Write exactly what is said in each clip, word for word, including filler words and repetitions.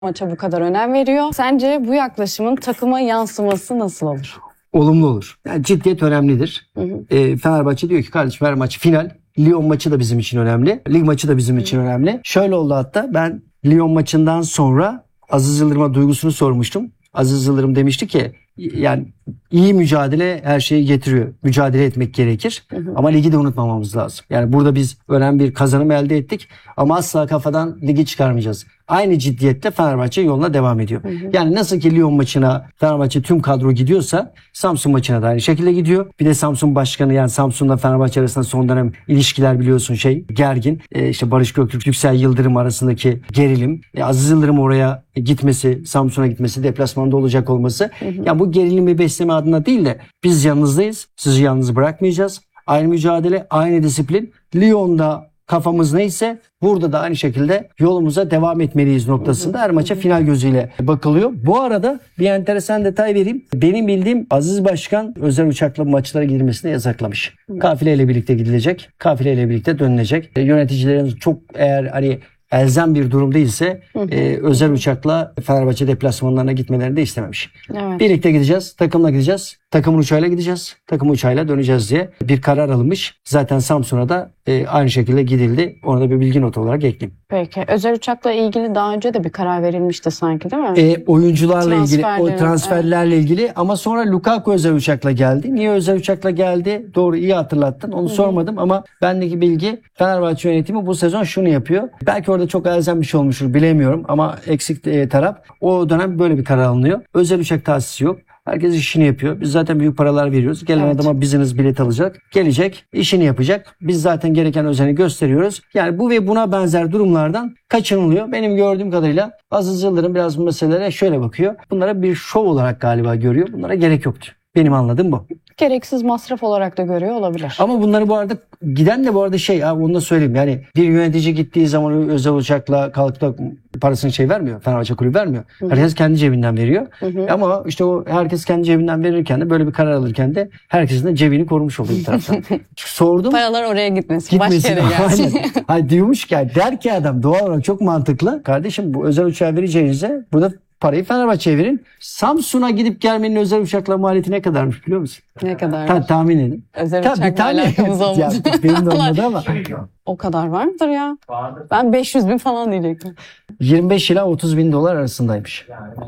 maça bu kadar önem veriyor. Sence bu yaklaşımın takıma yansıması nasıl olur? Olumlu olur. Yani ciddiyet önemlidir. Hı hı. E, Fenerbahçe diyor ki kardeşim her maç final. Lyon maçı da bizim için önemli. Lig maçı da bizim için önemli. Şöyle oldu hatta ben Lyon maçından sonra Aziz Yıldırım'a duygusunu sormuştum. Aziz Yıldırım demişti ki yani iyi mücadele her şeyi getiriyor. Mücadele etmek gerekir. Hı hı. Ama ligi de unutmamamız lazım. Yani burada biz önemli bir kazanım elde ettik. Ama asla kafadan ligi çıkarmayacağız. Aynı ciddiyetle Fenerbahçe yoluna devam ediyor. Hı hı. Yani nasıl ki Lyon maçına Fenerbahçe tüm kadro gidiyorsa Samsun maçına da aynı şekilde gidiyor. Bir de Samsun başkanı yani Samsun'la Fenerbahçe arasında son dönem ilişkiler biliyorsun şey gergin. Ee, işte Barış Göktürk, Yüksel Yıldırım arasındaki gerilim. Ee, Aziz Yıldırım oraya gitmesi, Samsun'a gitmesi, deplasmanda olacak olması. Hı hı. Yani bu gerilimi besleme adına değil de biz yanınızdayız. Sizi yalnız bırakmayacağız. Aynı mücadele, aynı disiplin. Lyon'da kafamız neyse burada da aynı şekilde yolumuza devam etmeliyiz noktasında her maça final gözüyle bakılıyor. Bu arada bir enteresan detay vereyim. Benim bildiğim Aziz Başkan özel uçakla maçlara gidilmesini yasaklamış. Kafileyle birlikte gidilecek. Kafileyle birlikte dönülecek. Yöneticilerin çok eğer hani elzem bir durum değilse hı hı. E, özel uçakla Fenerbahçe deplasmanlarına gitmelerini de istememiş. Evet. Birlikte gideceğiz, takımla gideceğiz, takımın uçağıyla gideceğiz, takım uçağıyla döneceğiz diye bir karar alınmış. Zaten Samsun'a da e, aynı şekilde gidildi. Ona da bir bilgi notu olarak ekleyeyim. Peki. Özel uçakla ilgili daha önce de bir karar verilmişti sanki değil mi? E, oyuncularla ilgili, o transferlerle evet. ilgili ama sonra Lukaku özel uçakla geldi. Niye özel uçakla geldi? Doğru iyi hatırlattın. Onu hı hı. sormadım ama bendeki bilgi Fenerbahçe yönetimi bu sezon şunu yapıyor. Belki orada çok elzem bir şey olmuştur bilemiyorum ama eksik e, taraf o dönem böyle bir karar alınıyor. Özel uçak tahsisi yok. Herkes işini yapıyor. Biz zaten büyük paralar veriyoruz. Gelen evet. adama business bilet alacak. Gelecek, işini yapacak. Biz zaten gereken özeni gösteriyoruz. Yani bu ve buna benzer durumlardan kaçınılıyor. Benim gördüğüm kadarıyla Aziz Yıldırım biraz bu meselelere şöyle bakıyor. Bunlara bir şov olarak galiba görüyor. Bunlara gerek yoktu. Benim anladığım bu. Gereksiz masraf olarak da görüyor olabilir. Ama bunları bu arada giden de bu arada şey abi onu da söyleyeyim. Yani bir yönetici gittiği zaman özel uçakla kalkıp da parasını şey vermiyor. Fenerbahçe kulübü vermiyor. Hı hı. Herkes kendi cebinden veriyor. Hı hı. Ama işte o herkes kendi cebinden verirken de böyle bir karar alırken de herkesin de cebini korumuş oluyor bir taraftan. Sordum. Paralar oraya gitmesin. Gitmesin. Başka yere gelsin. Hayır diyormuş ki der ki adam doğal olarak çok mantıklı. Kardeşim bu özel uçağı vereceğinize burada parayı Fenerbahçe'ye verin. Samsun'a gidip gelmenin özel uçakla maliyeti ne kadarmış biliyor musun? Ne kadar? Ta, tahmin edin. Özel Ta, uçakla alakamız olmadı. Ya, benim de olmadı ama. O kadar var mıdır ya? Vardır. Ben beş yüz bin falan diyecektim. yirmi beş ila otuz bin dolar arasındaymış.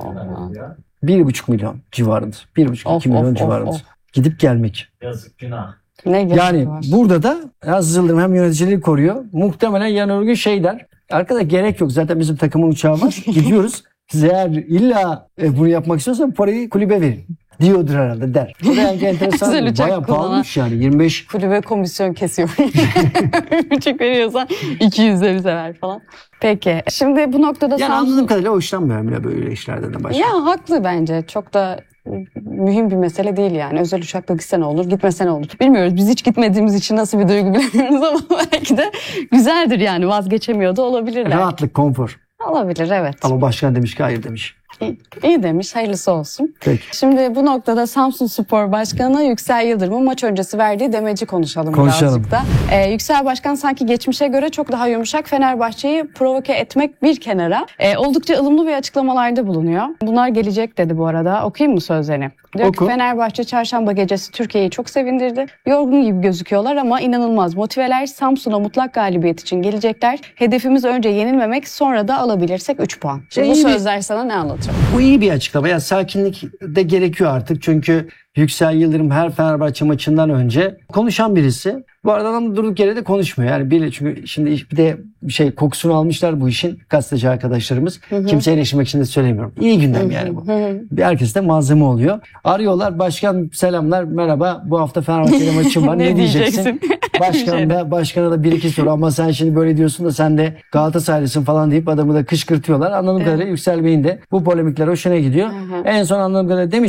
Bir buçuk milyon civarında. Bir buçuk iki milyon of, civarında. Of, of. Gidip gelmek. Yazık günah. Ne yani var? Burada da Aziz Yıldırım hem yöneticileri koruyor. Muhtemelen yarın öbür gün şey der. Arkadaş gerek yok. Zaten bizim takımın uçağı var. Gidiyoruz. Siz eğer illa bunu yapmak istiyorsan parayı kulübe verin. Diyordur herhalde der. O da yani enteresan. Bayağı pahalıymış yani. yirmi beş Kulübe komisyon kesiyor. Küçük veriyorsan iki yüzde bir sever falan. Peki. Şimdi bu noktada... Yani Samsun... anladığım kadarıyla hoşlanmıyorum bile böyle işlerden de başka. Ya haklı bence. Çok da mühim bir mesele değil yani. Özel uçakla gitse ne olur, gitmese ne olur? Bilmiyoruz. Biz hiç gitmediğimiz için nasıl bir duygu bilmiyoruz ama belki de güzeldir yani. Vazgeçemiyor da olabilirler. Rahatlık, konfor. Olabilir evet. Ama başkan demiş ki hayır demiş. İyi, iyi demiş. Hayırlısı olsun. Peki. Şimdi bu noktada Samsunspor Başkanı Yüksel Yıldırım'ın maç öncesi verdiği demeci konuşalım, konuşalım. birazcık da. Ee, Yüksel Başkan sanki geçmişe göre çok daha yumuşak, Fenerbahçe'yi provoke etmek bir kenara. Ee, oldukça ılımlı bir açıklamalarda bulunuyor. Bunlar gelecek dedi bu arada. Okuyayım mı sözlerini? Diyor Oku. ki Fenerbahçe çarşamba gecesi Türkiye'yi çok sevindirdi. Yorgun gibi gözüküyorlar ama inanılmaz motiveler. Samsun'a mutlak galibiyet için gelecekler. Hedefimiz önce yenilmemek, sonra da alabilirsek üç puan. Şimdi bu sözler sana ne anlatıyor? Bu iyi bir açıklama. Yani sakinlik de gerekiyor artık. Çünkü Yüksel Yıldırım her Fenerbahçe maçından önce konuşan birisi. Bu arada adam durduk yere de konuşmuyor. Yani bir, çünkü şimdi bir de şey kokusunu almışlar bu işin gazeteci arkadaşlarımız. Hı hı. Kimseyi eleştirmek için de söylemiyorum. İyi gündem yani bu. Hı hı. Bir herkes de malzeme oluyor. Arıyorlar. Başkan selamlar. Merhaba. Bu hafta Fenerbahçe'de maçım var. ne, ne diyeceksin? diyeceksin? Başkan da, başkana da bir iki soru ama sen şimdi böyle diyorsun da sen de Galatasaraylısın falan deyip adamı da kışkırtıyorlar. Anladığım evet. kadarıyla Yüksel Bey'in de bu polemikler hoşuna gidiyor. Hı hı. En son anladığım kadarıyla demiş ki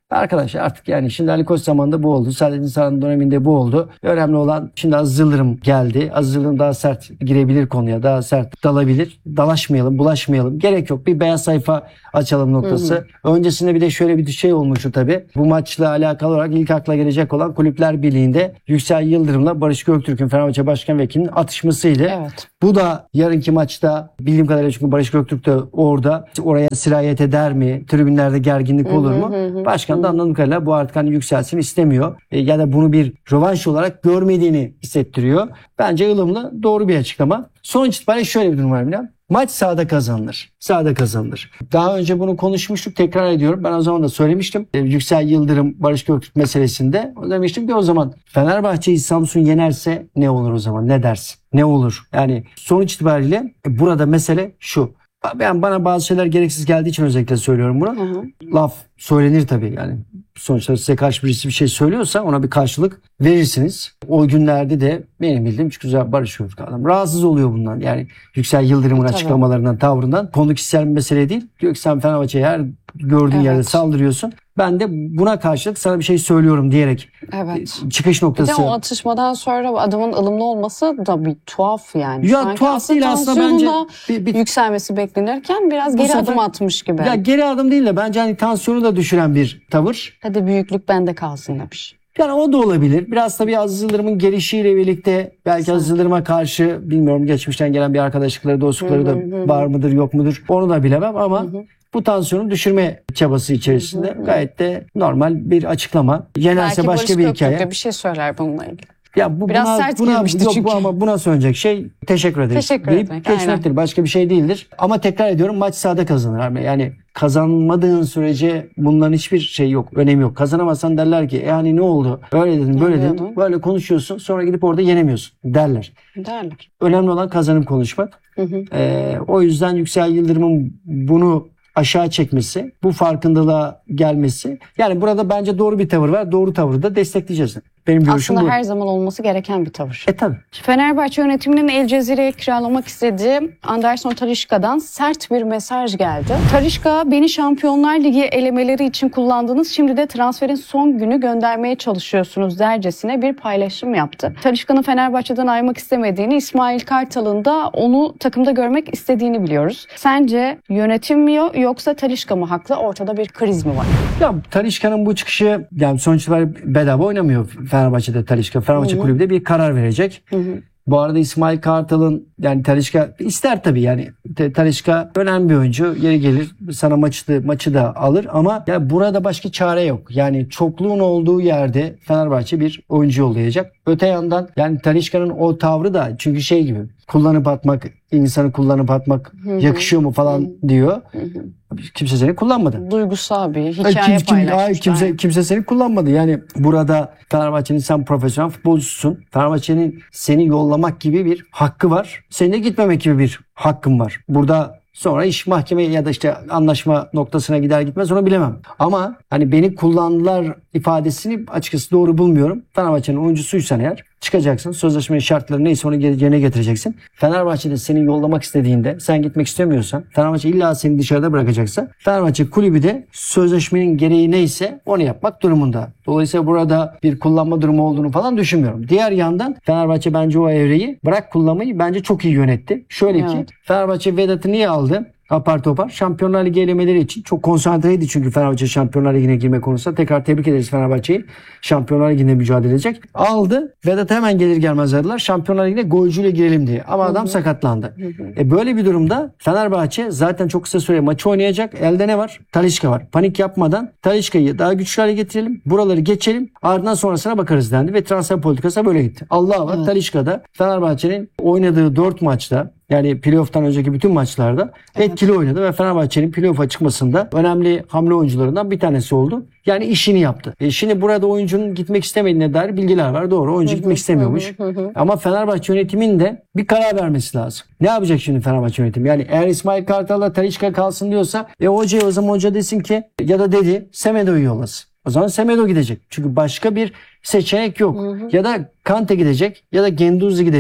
Arkadaşlar artık yani şimdi Ali Koç zamanında bu oldu. Saadettin Saran döneminde bu oldu. Önemli olan şimdi Aziz Yıldırım geldi. Aziz Yıldırım daha sert girebilir konuya. Daha sert dalabilir. Dalaşmayalım, bulaşmayalım. Gerek yok. Bir beyaz sayfa açalım noktası. Hı hı. Öncesinde bir de şöyle bir şey olmuştu tabii. Bu maçla alakalı olarak ilk akla gelecek olan Kulüpler Birliği'nde Yüksel Yıldırım'la Barış Göktürk'ün Fenerbahçe Başkan Vekili'nin atışmasıydı. Evet. Bu da yarınki maçta bildiğim kadarıyla çünkü Barış Göktürk de orada. Oraya sirayet eder mi? Tribünlerde gerginlik olur mu? Hı hı hı. Başkan da anladığım kadarıyla bu artık hani yükselsin istemiyor. E, ya da bunu bir rövanş olarak görmediğini hissettiriyor. Bence ılımlı, doğru bir açıklama. Sonuç itibariyle şöyle bir durum var Milan. Maç sahada kazanılır. Sahada kazanılır. Daha önce bunu konuşmuştuk. Tekrar ediyorum. Ben o zaman da söylemiştim. E, Yüksel Yıldırım, Barış Göktürk meselesinde. O demiştim ki o zaman Fenerbahçe'yi Samsun yenerse ne olur o zaman? Ne dersin? Ne olur? Yani sonuç itibariyle e, burada mesele şu. Ben bana bazı şeyler gereksiz geldiği için özellikle söylüyorum bunu. Hı hı. Laf söylenir tabii yani. Sonuçta size karşı birisi bir şey söylüyorsa ona bir karşılık verirsiniz. O günlerde de benim bildiğim çünkü güzel Barış Göktürk adam rahatsız oluyor bundan. Yani Yüksel Yıldırım'ın tabii. açıklamalarından, tavrından. Konu kişisel bir mesele değil. Diyor ki sen Fenerbahçe'ye her gördüğün evet. yerde saldırıyorsun. Ben de buna karşılık sana bir şey söylüyorum diyerek evet. çıkış noktası. Bir de o atışmadan sonra adamın ılımlı olması da bir tuhaf yani. Ya sanki tuhaf aslında değil aslında bence. Bir, bir, yükselmesi beklenirken biraz geri sefer, adım atmış gibi. Ya geri adım değil de bence hani tansiyonu da düşüren bir tavır. Hadi büyüklük bende kalsın demiş. Yani o da olabilir. Biraz tabii Aziz Yıldırım'ın gelişiyle birlikte belki Aziz Yıldırım'a karşı bilmiyorum geçmişten gelen bir arkadaşlıkları, dostlukları da hı hı. var mıdır yok mudur onu da bilemem ama hı hı. bu tansiyonu düşürme çabası içerisinde hı hı. gayet de normal bir açıklama. Yenerse belki başka Barış bir hikaye. Belki bir şey söyler bununla ilgili. Ya bu biraz buna, sert buna, girmişti yok, çünkü. Bu ama buna söyleyecek şey teşekkür ederiz. Teşekkür deyip etmek. geçmektir. Başka bir şey değildir. Ama tekrar ediyorum maç sahada kazanır. Yani kazanmadığın sürece bunların hiçbir şey yok. Önemi yok. Kazanamazsan derler ki e hani ne oldu? Öyle dedin böyle dedin. Diyordun? Böyle konuşuyorsun sonra gidip orada yenemiyorsun derler. Derler. Önemli olan kazanım konuşmak. Hı hı. Ee, o yüzden Yüksel Yıldırım'ın bunu aşağı çekmesi, bu farkındalığa gelmesi. Yani burada bence doğru bir tavır var. Doğru tavırı da destekleyeceğiz. Benim görüşüm aslında bu. her zaman olması gereken bir tavır. E tabii. Fenerbahçe yönetiminin El Cezire'ye kiralamak istediği Anderson Talisca'dan sert bir mesaj geldi. Talisca, beni Şampiyonlar Ligi elemeleri için kullandınız. Şimdi de transferin son günü göndermeye çalışıyorsunuz dercesine bir paylaşım yaptı. Talisca'nın Fenerbahçe'den ayrılmak istemediğini, İsmail Kartal'ın da onu takımda görmek istediğini biliyoruz. Sence yönetim mi yoksa Talisca mı haklı? Ortada bir kriz mi var? Ya Talisca'nın bu çıkışı yani sonuç itibariyle bedava oynamıyor Fenerbahçe'de Talisca. Fenerbahçe Hı-hı. kulübü de bir karar verecek. Hı-hı. Bu arada İsmail Kartal'ın yani Talisca ister tabii yani Talisca önemli bir oyuncu. Yeri gelir sana maçı, maçı da alır ama ya burada başka çare yok. Yani çokluğun olduğu yerde Fenerbahçe bir oyuncu yollayacak. Öte yandan yani Talisca'nın o tavrı da çünkü şey gibi kullanıp atmak, insanı kullanıp atmak Hı-hı. yakışıyor mu falan Hı-hı. diyor. Hı-hı. Kimse seni kullanmadı. Duygusal bir hikaye kim, kim, paylaşmış. Kimse, kimse seni kullanmadı. Yani burada Fenerbahçe'nin sen profesyonel futbolcusun. Fenerbahçe'nin seni yollamak gibi bir hakkı var. Senin de gitmemek gibi bir hakkın var. Burada sonra iş mahkemeye ya da işte anlaşma noktasına gider gitmez onu bilemem. Ama hani beni kullandılar ifadesini açıkçası doğru bulmuyorum. Fenerbahçe'nin oyuncusuysan eğer çıkacaksın. Sözleşmenin şartları neyse onu yerine getireceksin. Fenerbahçe'de seni yollamak istediğinde sen gitmek istemiyorsan Fenerbahçe illa seni dışarıda bırakacaksa Fenerbahçe kulübü de sözleşmenin gereği neyse onu yapmak durumunda. Dolayısıyla burada bir kullanma durumu olduğunu falan düşünmüyorum. Diğer yandan Fenerbahçe bence o evreyi bırak kullanmayı bence çok iyi yönetti. Şöyle evet. ki Fenerbahçe Vedat'ı niye aldı? Apar topar. Şampiyonlar Ligi elemeleri için çok konsantreydi çünkü Fenerbahçe Şampiyonlar Ligi'ne girme konusunda. Tekrar tebrik ederiz Fenerbahçe'yi. Şampiyonlar Ligi'nde mücadele edecek. Aldı. Vedat hemen gelir gelmez aradılar. Şampiyonlar Ligi'ne golcüyle girelim diye. Ama adam Hı-hı. sakatlandı. Hı-hı. E böyle bir durumda Fenerbahçe zaten çok kısa süre maçı oynayacak. Elde ne var? Talisca var. Panik yapmadan Talisca'yı daha güçlü hale getirelim. Buraları geçelim. Ardından sonrasına bakarız dendi ve transfer politikası böyle gitti. Allah var. Evet. Talisca'da Fenerbahçe'nin oynadığı dört maçta yani playoff'tan önceki bütün maçlarda evet. etkili oynadı ve Fenerbahçe'nin playoff'a çıkmasında önemli hamle oyuncularından bir tanesi oldu. Yani işini yaptı. E şimdi burada oyuncunun gitmek istemediğine dair bilgiler var. Doğru. Oyuncu gitmek istemiyormuş. Ama Fenerbahçe yönetiminin de bir karar vermesi lazım. Ne yapacak şimdi Fenerbahçe yönetimi? Yani eğer İsmail Kartal'la Talisca kalsın diyorsa e hocaya o zaman hoca desin ki ya da dedi Semedo'yu yollasın. O zaman Semedo gidecek. Çünkü başka bir seçenek yok. Hı hı. Ya da Kante gidecek ya da Guendouzi gidecek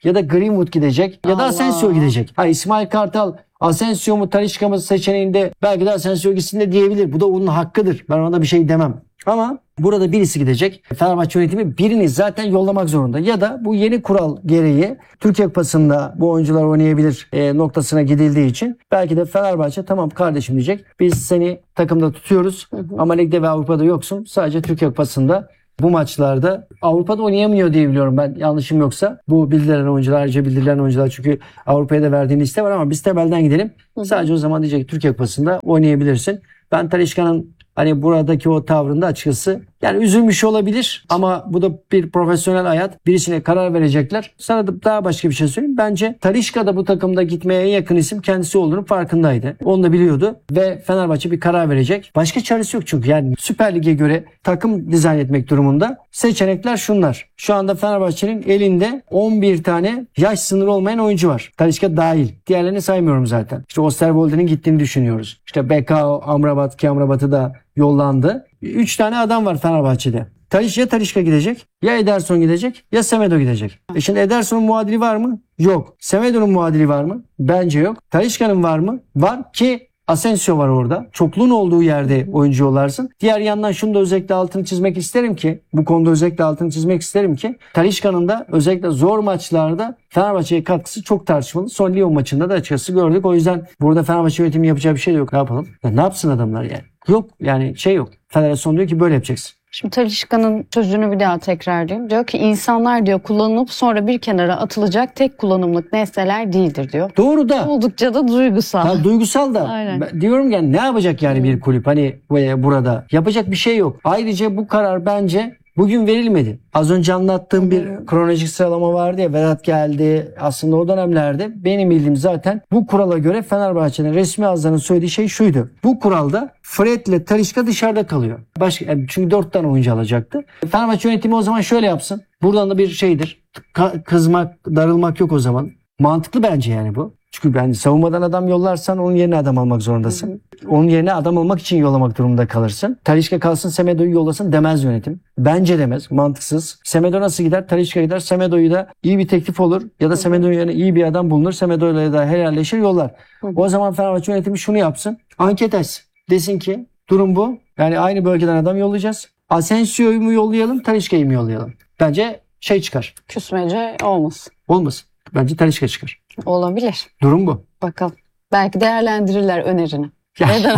ya da Greenwood gidecek ya da Allah. Asensio gidecek. Ha, İsmail Kartal Asensio mu Talisca mı seçeneğinde belki de Asensio gitsin de diyebilir. Bu da onun hakkıdır. Ben ona bir şey demem. Ama burada birisi gidecek. Fenerbahçe yönetimi birini zaten yollamak zorunda. Ya da bu yeni kural gereği Türkiye Kupası'nda bu oyuncular oynayabilir e, noktasına gidildiği için belki de Fenerbahçe tamam kardeşim diyecek. Biz seni takımda tutuyoruz hı hı. ama ligde ve Avrupa'da yoksun. Sadece Türkiye Kupası'nda bu maçlarda Avrupa'da oynayamıyor diye biliyorum ben, yanlışım yoksa. Bu bildirilen oyuncular, ayrıca bildirilen oyuncular, çünkü Avrupa'ya da verdiğin liste var ama biz temelden gidelim. Hı hı. Sadece o zaman diyecek Türkiye Kupası'nda oynayabilirsin. Ben Talisca'nın hani buradaki o tavrında açıkçası yani üzülmüş olabilir ama bu da bir profesyonel hayat. Birisine karar verecekler. Sana da daha başka bir şey söyleyeyim. Bence Talisca da bu takımda gitmeye yakın isim kendisi olduğunu farkındaydı. Onu da biliyordu ve Fenerbahçe bir karar verecek. Başka çaresi yok çünkü yani Süper Lig'e göre takım dizayn etmek durumunda. Seçenekler şunlar. Şu anda Fenerbahçe'nin elinde on bir tane yaş sınırı olmayan oyuncu var. Talisca dahil. Diğerlerini saymıyorum zaten. İşte Osterwolde'nin gittiğini düşünüyoruz. İşte B K O, Amrabat ki Amrabat'ı da yollandı. üç tane adam var Fenerbahçe'de. Talisca ya Talisca gidecek, ya Ederson gidecek, ya Semedo gidecek. E şimdi Ederson'un muadili var mı? Yok. Semedo'nun muadili var mı? Bence yok. Talisca'nın var mı? Var ki Asensio var orada. Çokluğun olduğu yerde oyuncu yollarsın. Diğer yandan şunu da özellikle altını çizmek isterim ki, bu konuda özellikle altını çizmek isterim ki Talisca'nın da özellikle zor maçlarda Fenerbahçe'ye katkısı çok tartışmalı. Son Lyon maçında da açıkçası gördük. O yüzden burada Fenerbahçe yönetimi yapacağı bir şey yok. Ne yapalım? Ya ne yapsın adamlar yani? Yok yani şey yok. Federasyon diyor ki böyle yapacaksın. Şimdi Talisca'nın sözünü bir daha tekrarlayayım. Diyor ki insanlar diyor kullanılıp sonra bir kenara atılacak tek kullanımlık nesneler değildir diyor. Doğru da. Oldukça da duygusal. Ha, duygusal da. Aynen. Ben diyorum yani ne yapacak yani bir kulüp hani burada? Yapacak bir şey yok. Ayrıca bu karar bence bugün verilmedi. Az önce anlattığım bir kronolojik sıralama vardı ya, Vedat geldi. Aslında o dönemlerde benim bildiğim zaten bu kurala göre Fenerbahçe'nin resmi ağızlarının söylediği şey şuydu. Bu kuralda Fred ile Talisca dışarıda kalıyor. Başka, yani çünkü dört tane oyuncu alacaktı. Fenerbahçe yönetimi o zaman şöyle yapsın. Buradan da bir şeydir. Ka- kızmak, darılmak yok o zaman. Mantıklı bence yani bu. Çünkü yani savunmadan adam yollarsan onun yerine adam almak zorundasın. Hı hı. Onun yerine adam almak için yollamak durumunda kalırsın. Talisca kalsın Semedo'yu yollasın demez yönetim. Bence demez. Mantıksız. Semedo nasıl gider? Talisca gider. Semedo'yu da iyi bir teklif olur. Ya da Semedo'nun yerine iyi bir adam bulunur. Semedo'yla da helalleşir yollar. Hı hı. O zaman Fenerbahçe yönetimi şunu yapsın. Anket etsin. Desin ki durum bu. Yani aynı bölgeden adam yollayacağız. Asensio'yu mu yollayalım? Talisca'yı mı yollayalım? Bence şey çıkar. Küsmece olmasın. Olmasın. Bence Talisca çıkar. Olabilir. Durum bu. Bakalım. Belki değerlendirirler önerini. Ya, neden?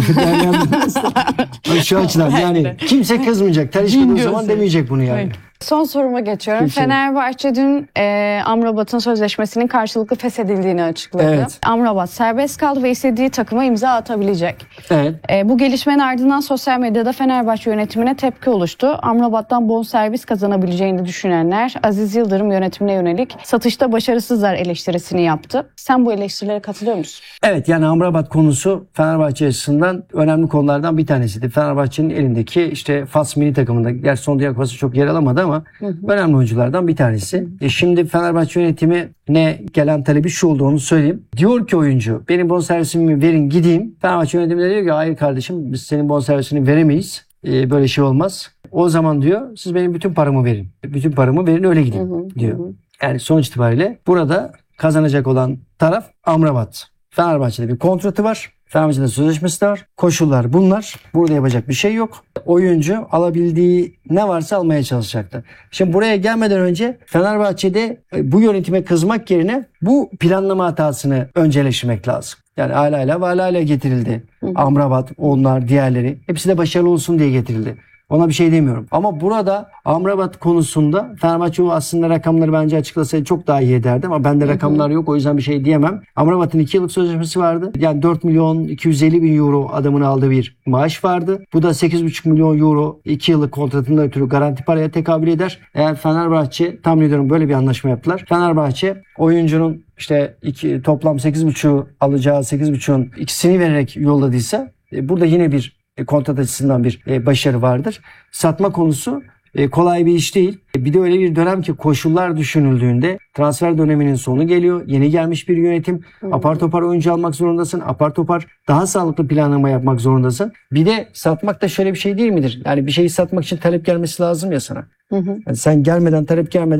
Şu açıdan yani kimse kızmayacak. Talisca o zaman demeyecek bunu yani. Evet. Son soruma geçiyorum. Geçelim. Fenerbahçe dün e, Amrabat'ın sözleşmesinin karşılıklı feshedildiğini açıkladı. Evet. Amrabat serbest kaldı ve istediği takıma imza atabilecek. Evet. E, bu gelişmenin ardından sosyal medyada Fenerbahçe yönetimine tepki oluştu. Amrabat'tan bonservis kazanabileceğini düşünenler Aziz Yıldırım yönetimine yönelik satışta başarısızlar eleştirisini yaptı. Sen bu eleştirilere katılıyor musun? Evet, yani Amrabat konusu Fenerbahçe açısından önemli konulardan bir tanesiydi. Fenerbahçe'nin elindeki işte Fas milli takımında, gerçi son Dünya Kupası çok yer alamadı ama Hı hı. önemli oyunculardan bir tanesi. E şimdi Fenerbahçe yönetimine gelen talebi şu olduğunu söyleyeyim. Diyor ki oyuncu, benim bonservisimi verin gideyim. Fenerbahçe yönetimi de diyor ki hayır kardeşim biz senin bonservisini veremeyiz. E, böyle şey olmaz. O zaman diyor siz benim bütün paramı verin. Bütün paramı verin öyle gidin hı hı. diyor. Hı hı. Yani sonuç itibariyle burada kazanacak olan taraf Amrabat. Fenerbahçe'de bir kontratı var. Fenerbahçe'de sözleşmesi de var. Koşullar bunlar. Burada yapacak bir şey yok. Oyuncu alabildiği ne varsa almaya çalışacaktı. Şimdi buraya gelmeden önce Fenerbahçe'de bu yönetime kızmak yerine bu planlama hatasını önceleştirmek lazım. Yani Alayla ve Alayla getirildi. Hı hı. Amrabat, onlar, diğerleri. Hepsi de başarılı olsun diye getirildi. Ona bir şey demiyorum. Ama burada Amrabat konusunda Fenerbahçe aslında rakamları bence açıklasaydı çok daha iyi ederdi. Ama bende rakamlar yok, o yüzden bir şey diyemem. Amrabat'ın iki yıllık sözleşmesi vardı. Yani dört milyon iki yüz elli bin euro adamın aldığı bir maaş vardı. Bu da sekiz buçuk milyon euro iki yıllık kontratından ötürü garanti paraya tekabül eder. Eğer Fenerbahçe, tahmin ediyorum böyle bir anlaşma yaptılar. Fenerbahçe oyuncunun işte iki, toplam sekiz buçuğu alacağı sekiz buçuğun ikisini vererek yolladıysa e, burada yine bir kontrat açısından bir başarı vardır. Satma konusu kolay bir iş değil. Bir de öyle bir dönem ki koşullar düşünüldüğünde transfer döneminin sonu geliyor. Yeni gelmiş bir yönetim. Hmm. Apar topar oyuncu almak zorundasın. Apar topar daha sağlıklı planlama yapmak zorundasın. Bir de satmak da şöyle bir şey değil midir? Yani bir şeyi satmak için talep gelmesi lazım ya sana. Hı hı. Yani sen gelmeden, talep gelmeden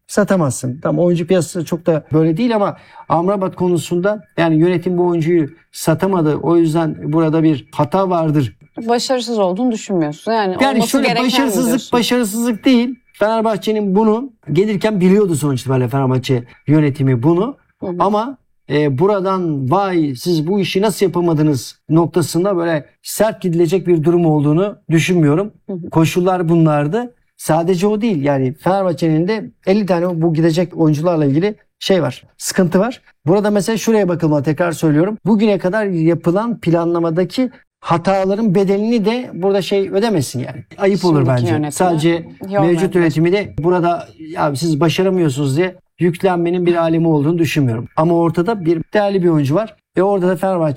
satamazsın. Tamam, oyuncu piyasası çok da böyle değil ama Amrabat konusunda yani yönetim bu oyuncuyu satamadı. O yüzden burada bir hata vardır. Başarısız olduğunu düşünmüyorsun. Yani, Yani olması şöyle gereken mi başarısızlık diyorsun? başarısızlık değil. Fenerbahçe'nin bunu gelirken biliyordu sonuç itibariyle Fenerbahçe yönetimi bunu. Hı hı. Ama e, buradan vay siz bu işi nasıl yapamadınız noktasında böyle sert gidilecek bir durum olduğunu düşünmüyorum. Hı hı. Koşullar bunlardı. Sadece o değil. Yani Fenerbahçe'nin de elli tane bu gidecek oyuncularla ilgili şey var. Sıkıntı var. Burada mesela şuraya bakılmalı, tekrar söylüyorum. Bugüne kadar yapılan planlamadaki hataların bedelini de burada şey ödemesin yani. Ayıp olur Şimdiki bence. yönetime Sadece yol mevcut vermek. yönetimi de burada ya siz başaramıyorsunuz diye yüklenmenin bir alemi olduğunu düşünmüyorum. Ama ortada bir değerli bir oyuncu var. Ve orada da Fenerbahçe